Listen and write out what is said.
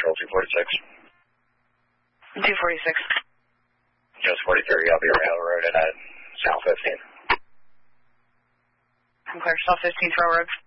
Control 246. 246. Just 43, I'll be Rail Road at South 15. I'm clear, South 15 Trail Road.